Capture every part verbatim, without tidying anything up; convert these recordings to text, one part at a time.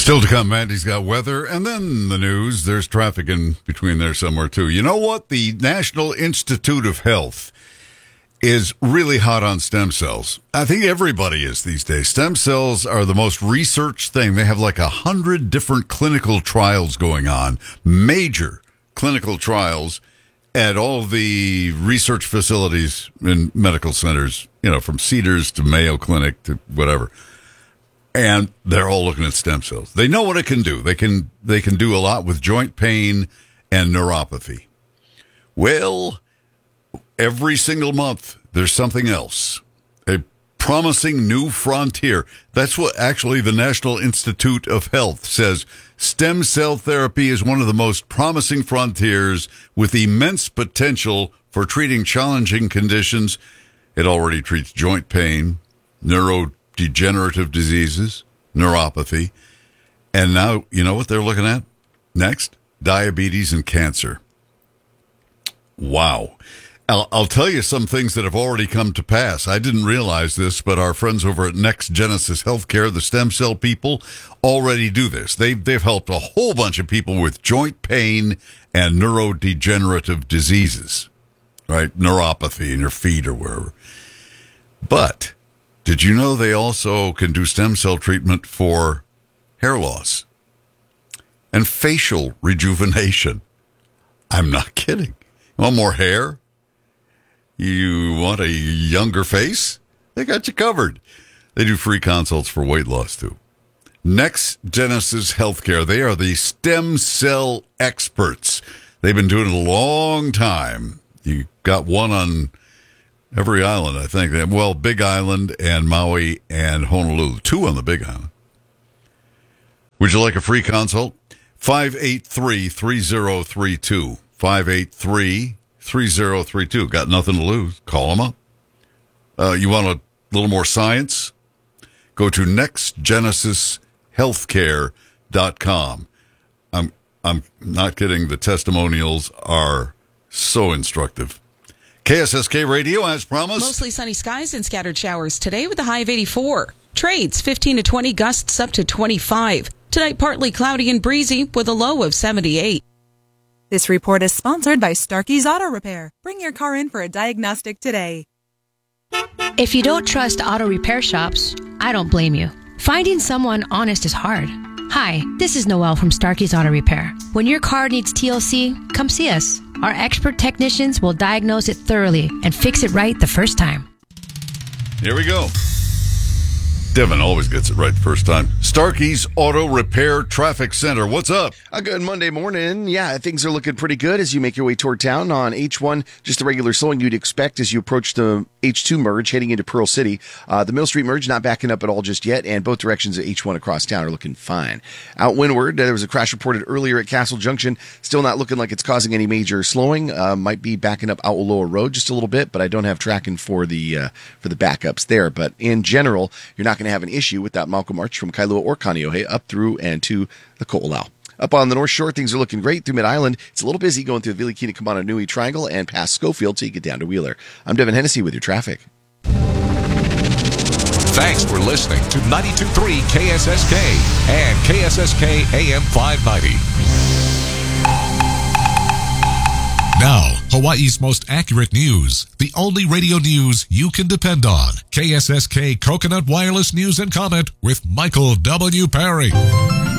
Still to come, Mandy's got weather, and then the news. There's traffic in between there somewhere, too. You know what? The National Institute of Health is really hot on stem cells. I think everybody is these days. Stem cells are the most researched thing. They have like a hundred different clinical trials going on, major clinical trials at all the research facilities in medical centers, you know, from Cedars to Mayo Clinic to whatever. And they're all looking at stem cells. They know what it can do. They can they can do a lot with joint pain and neuropathy. Well, every single month, there's something else. A promising new frontier. That's what actually the National Institute of Health says. Stem cell therapy is one of the most promising frontiers with immense potential for treating challenging conditions. It already treats joint pain, neurodegenerative diseases, neuropathy. And now, you know what they're looking at? Next, diabetes and cancer. Wow. I'll, I'll tell you some things that have already come to pass. I didn't realize this, but our friends over at Next Genesis Healthcare, the stem cell people, already do this. They've, they've helped a whole bunch of people with joint pain and neurodegenerative diseases, right? Neuropathy in your feet or wherever. But did you know they also can do stem cell treatment for hair loss and facial rejuvenation? I'm not kidding. You want more hair? You want a younger face? They got you covered. They do free consults for weight loss, too. Next Genesis Healthcare, they are the stem cell experts. They've been doing it a long time. You got one on every island, I think. Well, Big Island and Maui and Honolulu. Two on the Big Island. Would you like a free consult? five eight three, three zero three two. five eight three, three zero three two. Got nothing to lose. Call them up. Uh, you want a little more science? Go to next genesis healthcare dot com. I'm I'm not kidding. The testimonials are so instructive. K S S K Radio, as promised. Mostly sunny skies and scattered showers today with a high of eighty-four. Trades fifteen to twenty, gusts up to twenty-five. Tonight partly cloudy and breezy with a low of seventy-eight. This report is sponsored by Starkey's Auto Repair. Bring your car in for a diagnostic today. If you don't trust auto repair shops, I don't blame you. Finding someone honest is hard. Hi, this is Noelle from Starkey's Auto Repair. When your car needs T L C, come see us. Our expert technicians will diagnose it thoroughly and fix it right the first time. Here we go. Devin always gets it right the first time. Starkey's Auto Repair Traffic Center. What's up? A good Monday morning. Yeah, things are looking pretty good as you make your way toward town on H one. Just the regular slowing you'd expect as you approach the H two merge heading into Pearl City. Uh, the Mill Street merge not backing up at all just yet, and both directions of H one across town are looking fine. Out windward, there was a crash reported earlier at Castle Junction. Still not looking like it's causing any major slowing. Uh, might be backing up out Lower Road just a little bit, but I don't have tracking for the uh, for the backups there. But in general, you're not going to have an issue with that Malcolm Arch from Kailua or Kaneohe up through and to the Ko'olau. Up on the North Shore, things are looking great through Mid-Island. It's a little busy going through the Vilikina Kamana Nui Triangle and past Schofield till you get down to Wheeler. I'm Devin Hennessy with your traffic. Thanks for listening to ninety-two point three K S S K and K S S K A M five ninety. Now, Hawaii's most accurate news. The only radio news you can depend on. K S S K Coconut Wireless News and Comment with Michael W. Perry. K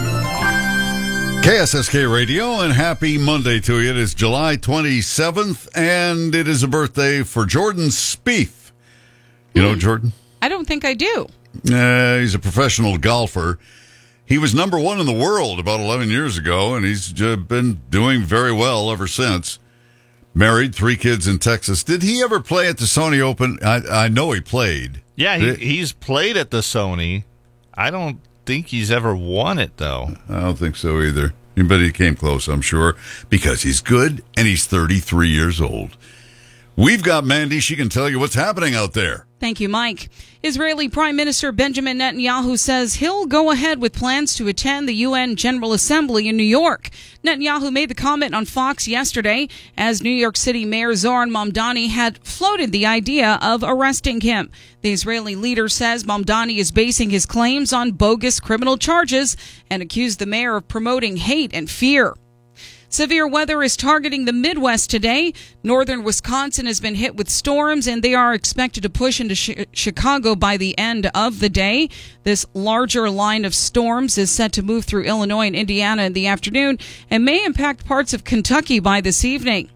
S S K Radio, and happy Monday to you. It is July twenty-seventh, and it is a birthday for Jordan Spieth. You know Jordan? I don't think I do. Uh, he's a professional golfer. He was number one in the world about eleven years ago, and he's uh, been doing very well ever since. Married, three kids in Texas. Did he ever play at the Sony Open? I, I know he played. Yeah, he, he's played at the Sony. I don't think he's ever won it, though. I don't think so either. But he came close, I'm sure, because he's good and he's thirty-three years old. We've got Mandy. She can tell you what's happening out there. Thank you, Mike. Israeli Prime Minister Benjamin Netanyahu says he'll go ahead with plans to attend the U N General Assembly in New York. Netanyahu made the comment on Fox yesterday as New York City Mayor Zoran Mamdani had floated the idea of arresting him. The Israeli leader says Mamdani is basing his claims on bogus criminal charges and accused the mayor of promoting hate and fear. Severe weather is targeting the Midwest today. Northern Wisconsin has been hit with storms, and they are expected to push into sh- Chicago by the end of the day. This larger line of storms is set to move through Illinois and Indiana in the afternoon and may impact parts of Kentucky by this evening.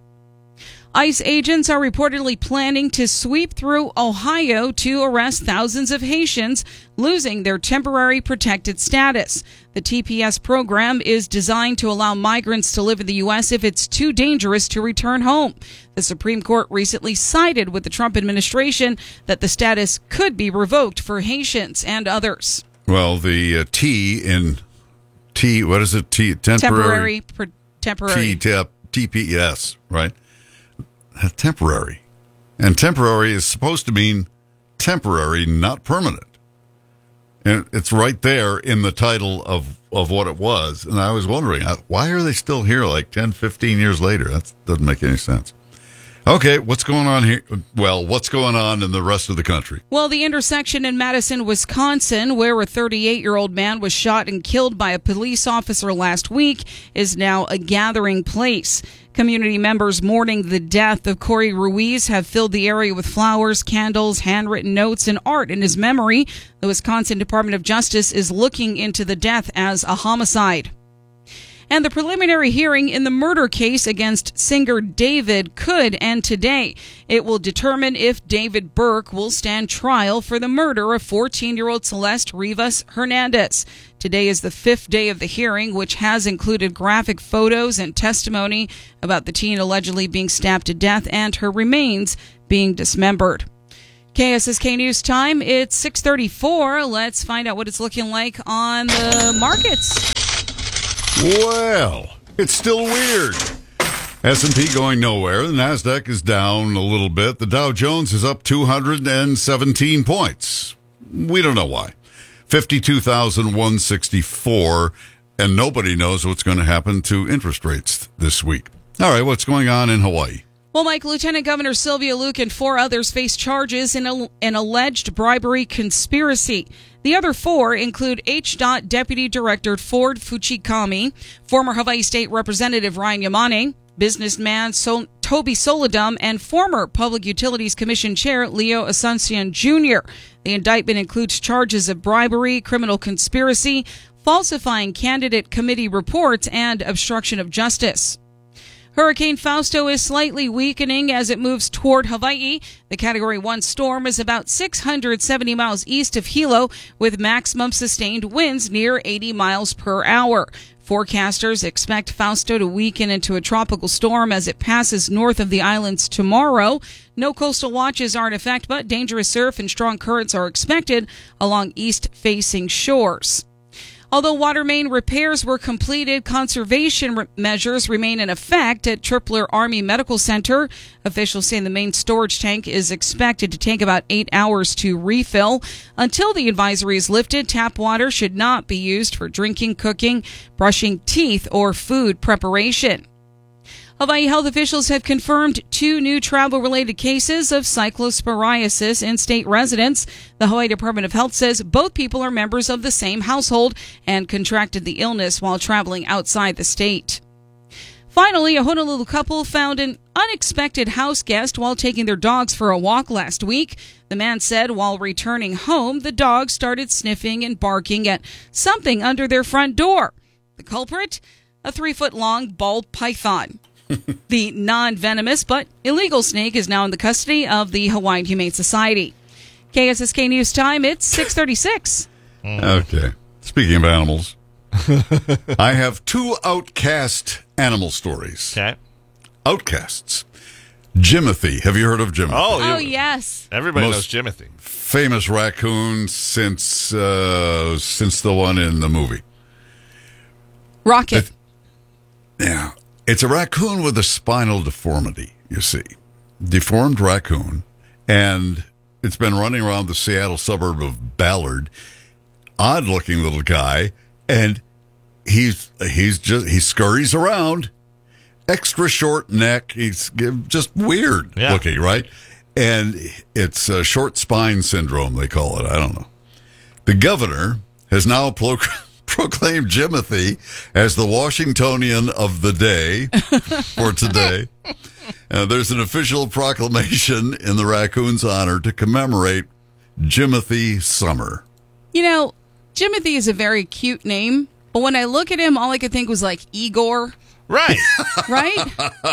ICE agents are reportedly planning to sweep through Ohio to arrest thousands of Haitians losing their temporary protected status. The T P S program is designed to allow migrants to live in the U S if it's too dangerous to return home. The Supreme Court recently sided with the Trump administration that the status could be revoked for Haitians and others. Well, the uh, T in T, what is it? T, temporary. Temporary. Pr- temporary. T, T P S, right? Temporary. And temporary is supposed to mean temporary, not permanent. And it's right there in the title of, of what it was. And I was wondering, why are they still here like ten, fifteen years later? That doesn't make any sense. Okay, what's going on here? Well, what's going on in the rest of the country? Well, the intersection in Madison, Wisconsin, where a thirty-eight-year-old man was shot and killed by a police officer last week, is now a gathering place. Community members mourning the death of Corey Ruiz have filled the area with flowers, candles, handwritten notes, and art in his memory. The Wisconsin Department of Justice is looking into the death as a homicide. And the preliminary hearing in the murder case against singer David could end today. It will determine if David Burke will stand trial for the murder of fourteen-year-old Celeste Rivas Hernandez. Today is the fifth day of the hearing, which has included graphic photos and testimony about the teen allegedly being stabbed to death and her remains being dismembered. K S S K News time, it's six thirty-four. Let's find out what it's looking like on the markets. Well, it's still weird. S and P going nowhere. The NASDAQ is down a little bit. The Dow Jones is up two hundred seventeen points. We don't know why. fifty-two thousand one hundred sixty-four, and nobody knows what's going to happen to interest rates this week. All right, what's going on in Hawaii? Well, Mike, Lieutenant Governor Sylvia Luke and four others face charges in a, an alleged bribery conspiracy. The other four include H D O T Deputy Director Ford Fuchikami, former Hawaii State Representative Ryan Yamane, businessman so- Toby Solodum, and former Public Utilities Commission Chair Leo Asuncion Junior The indictment includes charges of bribery, criminal conspiracy, falsifying candidate committee reports, and obstruction of justice. Hurricane Fausto is slightly weakening as it moves toward Hawaii. The Category one storm is about six hundred seventy miles east of Hilo, with maximum sustained winds near eighty miles per hour. Forecasters expect Fausto to weaken into a tropical storm as it passes north of the islands tomorrow. No coastal watches are in effect, but dangerous surf and strong currents are expected along east-facing shores. Although water main repairs were completed, conservation re- measures remain in effect at Tripler Army Medical Center. Officials say the main storage tank is expected to take about eight hours to refill. Until the advisory is lifted, tap water should not be used for drinking, cooking, brushing teeth, or food preparation. Hawaii health officials have confirmed two new travel-related cases of cyclosporiasis in state residents. The Hawaii Department of Health says both people are members of the same household and contracted the illness while traveling outside the state. Finally, a Honolulu couple found an unexpected house guest while taking their dogs for a walk last week. The man said while returning home, the dog started sniffing and barking at something under their front door. The culprit? A three-foot-long bald python. The non-venomous but illegal snake is now in the custody of the Hawaiian Humane Society. K S S K News time, it's six thirty-six. Okay. Speaking of animals, I have two outcast animal stories. Okay. Outcasts. Jimothy. Have you heard of Jimothy? Oh, Oh, yes. Everybody Most- knows Jimothy. Famous raccoon since uh, since the one in the movie. Rocket. Yeah. It's a raccoon with a spinal deformity, you see. deformed raccoon, and it's been running around the Seattle suburb of Ballard. Odd-looking little guy, and he's he's just he scurries around. Extra short neck. He's just weird Yeah. looking, right? And it's uh, short spine syndrome, they call it. I don't know. The governor has now pro- proclaimed Jimothy as the Washingtonian of the day for today. Uh, there's an official proclamation in the raccoon's honor to commemorate Jimothy Summer. You know, Jimothy is a very cute name, but when I look at him, all I could think was like Igor, Right. right?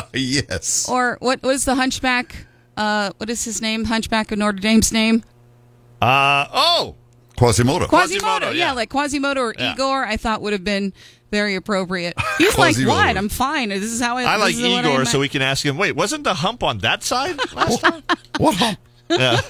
Yes. Or what was the Hunchback? Uh, what is his name? Hunchback of Notre Dame's name? Uh, oh. Quasimodo. Quasimodo. Quasimodo, yeah. yeah. like Quasimodo or Yeah. Igor, I thought would have been very appropriate. He's like, Quasimodo. what? I'm fine. This is how I I this like is what I Igor, am- so we can ask him, wait, wasn't the hump on that side last time? What hump? Yeah.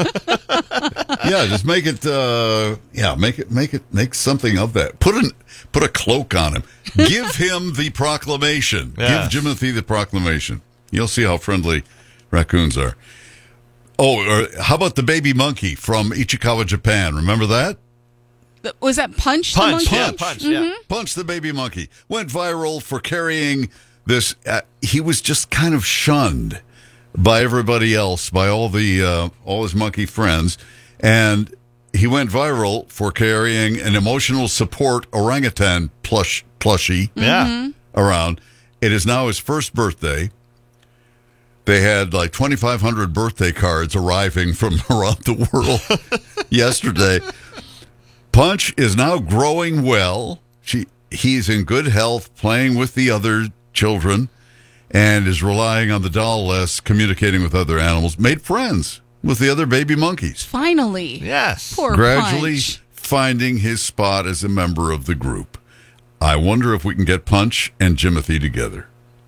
Yeah, just make it. Uh, yeah, make it. Make it. Make something of that. Put an. Put a cloak on him. Give him the proclamation. Yes. Give Jimothy the proclamation. You'll see how friendly raccoons are. Oh, or how about the baby monkey from Ichikawa, Japan? Remember that? Was that Punch? Punch, the yeah, monkey? punch, yeah. Punch the baby monkey. Went viral for carrying this. Uh, he was just kind of shunned by everybody else, by all the uh, all his monkey friends, and he went viral for carrying an emotional support orangutan plush plushie Yeah. around. It is now his first birthday. They had like twenty-five hundred birthday cards arriving from around the world yesterday. Punch is now growing well. She, he's in good health, playing with the other children, and is relying on the doll less, communicating with other animals. Made friends with the other baby monkeys. Finally. Yes. Poor Gradually Punch. finding his spot as a member of the group. I wonder if we can get Punch and Jimothy together.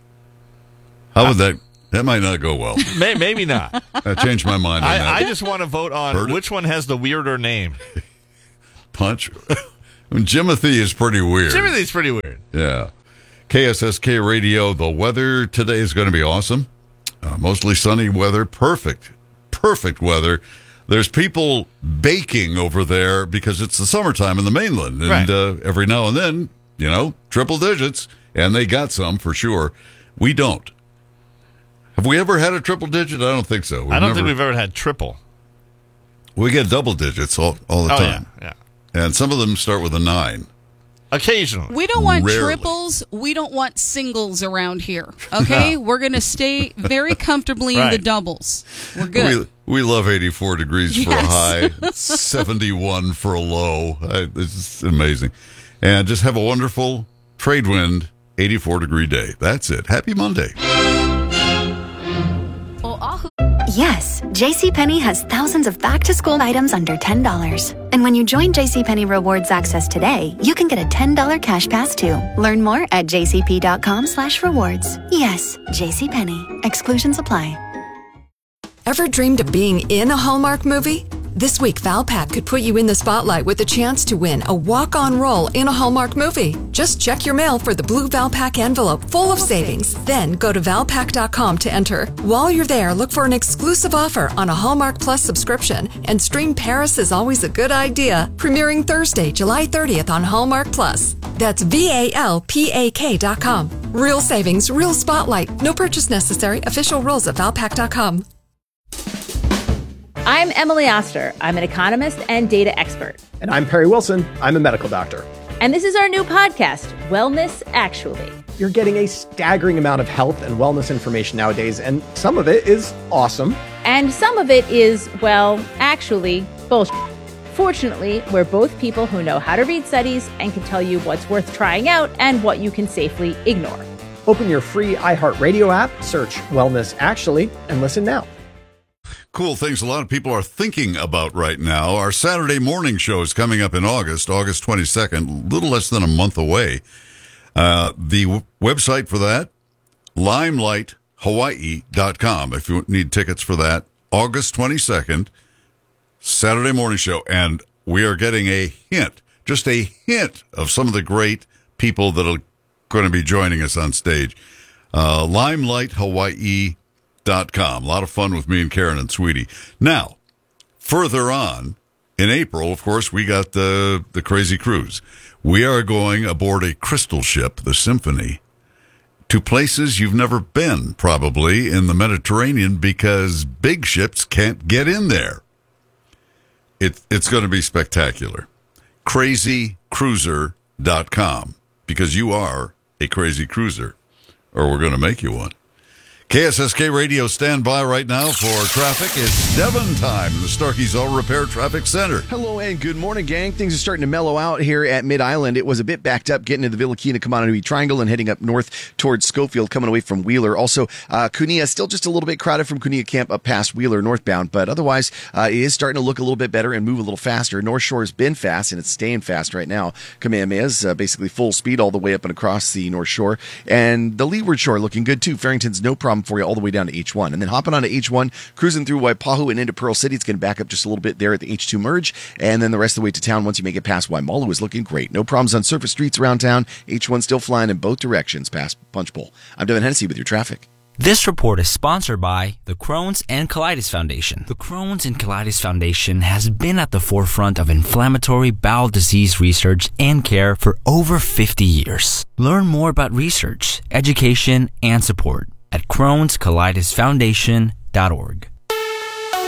How would that? That might not go well. May, maybe not. I changed my mind on I, that. I just want to vote on Heard it? which one has the weirder name. Punch. Jimothy is pretty weird. Timothy's pretty weird. Yeah. K S S K Radio. The weather today is going to be awesome. Uh, mostly sunny weather. Perfect. Perfect weather. There's people baking over there because it's the summertime in the mainland. And Right. uh, every now and then, you know, triple digits. And they got some for sure. We don't. Have we ever had a triple digit? I don't think so. We've I don't never, think we've ever had triple. We get double digits all, all the Oh, time. yeah. Yeah. And some of them start with a nine. Occasionally. We don't want Rarely. triples. We don't want singles around here. Okay? We're going to stay very comfortably in the Right. doubles. We're good. We, we love eighty-four degrees for a Yes. high, seventy-one for a low. I, this is amazing. And just have a wonderful trade wind eighty-four degree day. That's it. Happy Monday. Yes, JCPenney has thousands of back-to-school items under ten dollars. And when you join JCPenney Rewards Access today, you can get a ten dollars cash pass too. Learn more at jcp.com slash rewards. Yes, JCPenney. Exclusions apply. Ever dreamed of being in a Hallmark movie? This week, Valpak could put you in the spotlight with a chance to win a walk-on role in a Hallmark movie. Just check your mail for the blue Valpak envelope full of savings. Then go to valpak dot com to enter. While you're there, look for an exclusive offer on a Hallmark Plus subscription and stream Paris is Always a Good Idea, premiering Thursday, July thirtieth on Hallmark Plus. That's V A L P A K dot com. Real savings, real spotlight. No purchase necessary. Official rules at valpak dot com. I'm Emily Oster. I'm an economist and data expert. And I'm Perry Wilson. I'm a medical doctor. And this is our new podcast, Wellness Actually. You're getting a staggering amount of health and wellness information nowadays, and some of it is awesome. And some of it is, well, actually, bullshit. Fortunately, we're both people who know how to read studies and can tell you what's worth trying out and what you can safely ignore. Open your free iHeartRadio app, search Wellness Actually, and listen now. Cool things a lot of people are thinking about right now. Our Saturday morning show is coming up in August, August twenty-second, a little less than a month away. Uh, the w- website for that, limelight hawaii dot com. If you need tickets for that, August twenty-second, Saturday morning show. And we are getting a hint, just a hint of some of the great people that are going to be joining us on stage. Uh, limelight hawaii dot com. A lot of fun with me and Karen and Sweetie. Now, further on, in April, of course, we got the, the crazy cruise. We are going aboard a crystal ship, the Symphony, to places you've never been, probably, in the Mediterranean because big ships can't get in there. It, it's going to be spectacular. crazy cruiser dot com, because you are a crazy cruiser, or we're going to make you one. K S S K Radio, stand by right now for traffic. It's Devon time in the Starkey's Auto Repair Traffic Center. Hello and good morning, gang. Things are starting to mellow out here at Mid-Island. It was a bit backed up getting to the Villa Kina Kamanawui Triangle and heading up north towards Schofield, coming away from Wheeler. Also, uh, Kunia still just a little bit crowded from Kunia Camp up past Wheeler northbound, but otherwise uh, it is starting to look a little bit better and move a little faster. North Shore has been fast and it's staying fast right now. Kamehameha is uh, basically full speed all the way up and across the North Shore, and the Leeward Shore looking good too. Farrington's no problem for you all the way down to H one. And then hopping onto H one, cruising through Waipahu and into Pearl City. It's going to back up just a little bit there at the H two merge. And then the rest of the way to town, once you make it past Waimalu, is looking great. No problems on surface streets around town. H one still flying in both directions past Punch Bowl. I'm Devin Hennessy with your traffic. This report is sponsored by the Crohn's and Colitis Foundation. The Crohn's and Colitis Foundation has been at the forefront of inflammatory bowel disease research and care for over fifty years. Learn more about research, education, and support at crohns colitis foundation dot org.